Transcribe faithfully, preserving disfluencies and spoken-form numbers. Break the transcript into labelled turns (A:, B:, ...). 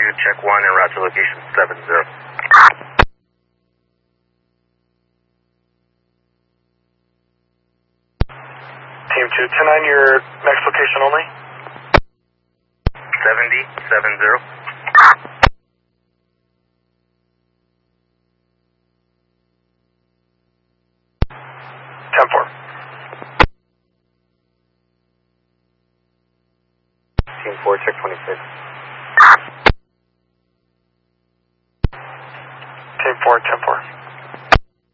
A: two, check one, and route to location seven zero.
B: Team two, ten nine, your next location only?
A: seventy, seven zero.
B: ten four.
A: Team four, check twenty-six.
B: Team four, ten four.